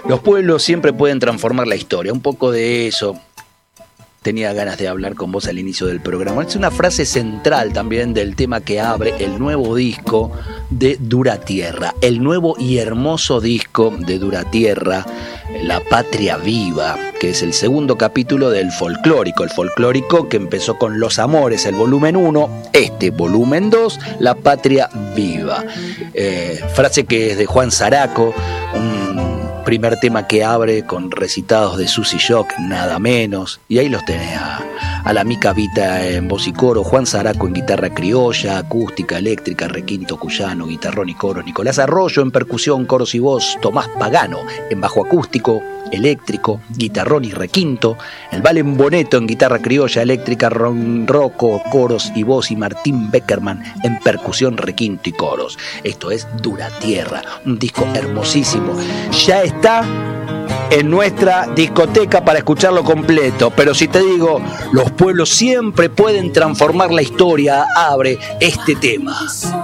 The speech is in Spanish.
Los pueblos siempre pueden transformar la historia. Un poco de eso tenía ganas de hablar con vos al inicio del programa. Es una frase central también del tema que abre el nuevo disco de Dura Tierra. El nuevo y hermoso disco de Dura Tierra, La Patria Viva, que es el segundo capítulo del folclórico. El folclórico que empezó con Los Amores, el volumen 1, este volumen 2, La Patria Viva. Frase que es de Juan Zaraco, un primer tema que abre con recitados de Susy Shock, nada menos, y ahí los tenés a la Mica Vita en voz y coro, Juan Zaraco en guitarra criolla, acústica, eléctrica, requinto, cuyano, guitarrón y coros, Nicolás Arroyo en percusión, coros y voz, Tomás Pagano en bajo acústico, eléctrico, guitarrón y requinto, el Valen Boneto en guitarra criolla, eléctrica, ronroco, coros y voz, y Martín Beckerman en percusión, requinto y coros. Esto es Dura Tierra, un disco hermosísimo. Ya está en nuestra discoteca para escucharlo completo, pero si te digo, los pueblos siempre pueden transformar la historia, abre este tema.